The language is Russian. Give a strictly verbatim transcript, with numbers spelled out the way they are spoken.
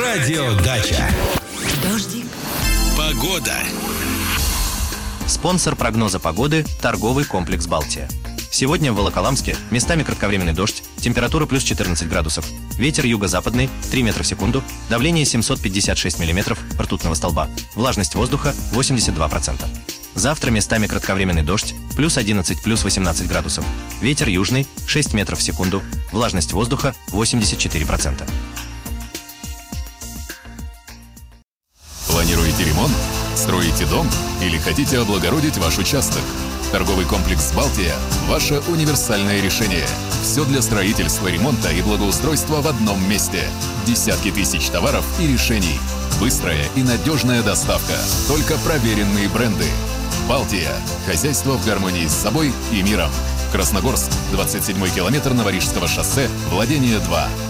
Радио Дача. Дождик. Погода. Спонсор прогноза погоды – торговый комплекс «Балтия». Сегодня в Волоколамске местами кратковременный дождь, температура плюс четырнадцать градусов, ветер юго-западный три метра в секунду, давление семьсот пятьдесят шесть миллиметров ртутного столба, влажность воздуха восемьдесят два процента. Завтра местами кратковременный дождь, плюс одиннадцать, плюс восемнадцать градусов, ветер южный шесть метров в секунду, влажность воздуха восемьдесят четыре процента. Планируете ремонт? Строите дом? Или хотите облагородить ваш участок? Торговый комплекс «Балтия» – ваше универсальное решение. Все для строительства, ремонта и благоустройства в одном месте. Десятки тысяч товаров и решений. Быстрая и надежная доставка. Только проверенные бренды. «Балтия» – хозяйство в гармонии с собой и миром. Красногорск, двадцать седьмой километр Новорижского шоссе, владение два.